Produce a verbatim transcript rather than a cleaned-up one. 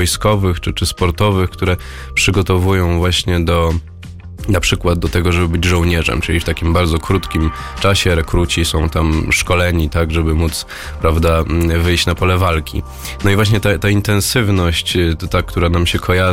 wojskowych czy, czy sportowych, które przygotowują właśnie do na przykład do tego, żeby być żołnierzem, czyli w takim bardzo krótkim czasie rekruci są tam szkoleni, tak, żeby móc, prawda, wyjść na pole walki. No i właśnie ta, ta intensywność, ta, która nam się kojarzy